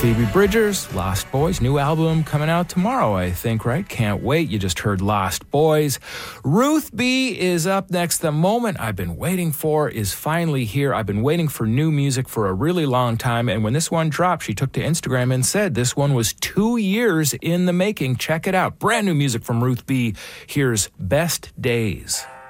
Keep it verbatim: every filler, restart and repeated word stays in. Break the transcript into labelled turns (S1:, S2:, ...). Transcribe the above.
S1: Phoebe Bridgers, Lost Boys, new album coming out tomorrow, I think, right? Can't wait. You just heard Lost Boys. Ruth B is up next. The moment I've been waiting for is finally here. I've been waiting for new music for a really long time, and when this one dropped, she took to Instagram and said this one was two years in the making. Check it out. Brand new music from Ruth B. Here's Best Days.